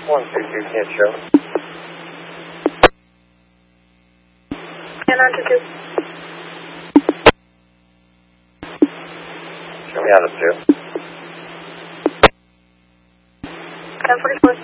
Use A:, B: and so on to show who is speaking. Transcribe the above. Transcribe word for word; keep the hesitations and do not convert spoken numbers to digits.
A: one two two can't show.
B: ten on two two.
A: Show me out of two.
B: ten forty-four.